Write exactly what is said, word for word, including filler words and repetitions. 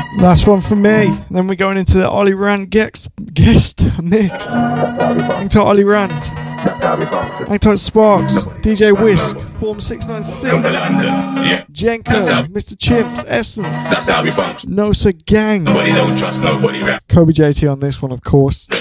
Last one from me. Then we're going into the Ollie Rant guest, guest mix. Hang tight, Ollie Rant. Hang tight, Sparks. D J Whisk. Form six nine six. Jenko. Mister Chimps. Essence. That's how we function. Nosa Gang. Nobody don't trust nobody rap. Kobe J T on this one, of course.